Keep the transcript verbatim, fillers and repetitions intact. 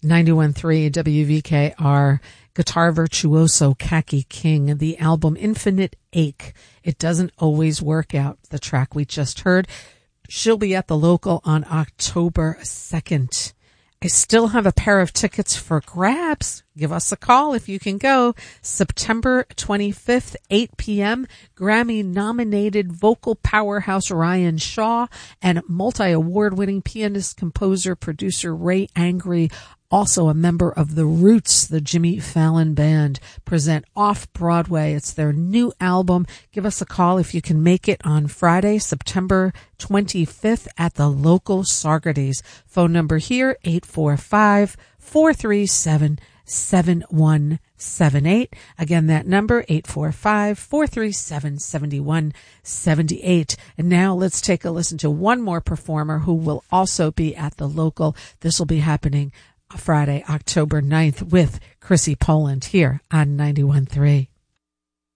ninety-one point three W V K R, guitar virtuoso Kaki King, the album Infinite Ache. It doesn't always work out, the track we just heard. She'll be at the local on October second. I still have a pair of tickets for grabs. Give us a call if you can go. September twenty-fifth, eight p.m. Grammy-nominated vocal powerhouse Ryan Shaw and multi-award-winning pianist, composer, producer Ray Angry, also a member of The Roots, the Jimmy Fallon Band, present Off-Broadway. It's their new album. Give us a call if you can make it on Friday, September twenty-fifth at the local Saugerties. Phone number here, eight four five, four three seven, seven one seven eight. Again, that number, eight four five, four three seven, seven one seven eight. And now let's take a listen to one more performer who will also be at the local. This will be happening Friday, October ninth with Chrissy Poland here on ninety-one point three.